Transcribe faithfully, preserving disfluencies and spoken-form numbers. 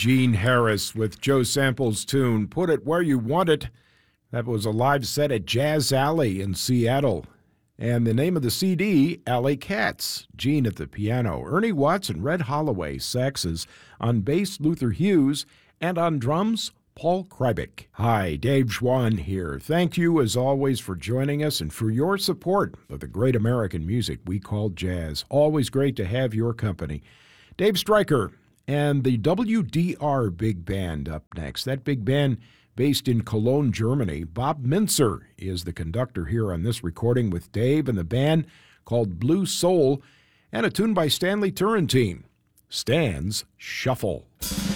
Gene Harris with Joe Sample's tune, Put It Where You Want It. That was a live set at Jazz Alley in Seattle. And the name of the C D, Alley Cats. Gene at the piano, Ernie Watts and Red Holloway, saxes, on bass, Luther Hughes, and on drums, Paul Krybik. Hi, Dave Schwann here. Thank you, as always, for joining us and for your support of the great American music we call jazz. Always great to have your company. Dave Stryker and the W D R Big Band up next. That big band based in Cologne, Germany. Bob Mintzer is the conductor here on this recording with Dave and the band, called Blue Soul, and a tune by Stanley Turrentine, Stan's Shuffle.